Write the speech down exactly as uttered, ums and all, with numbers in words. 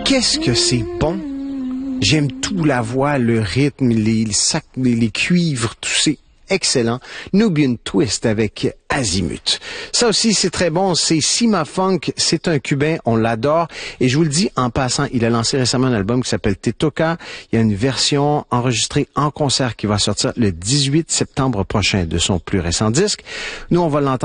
qu'est-ce que c'est bon? J'aime tout, la voix, le rythme, les, les sacs, les, les cuivres, tout c'est excellent. Nubian Twist avec Azimut. Ça aussi, c'est très bon. C'est Sima Funk. C'est un Cubain. On l'adore. Et je vous le dis en passant, il a lancé récemment un album qui s'appelle Tetoka. Il y a une version enregistrée en concert qui va sortir le dix-huit septembre prochain de son plus récent disque. Nous, on va l'entendre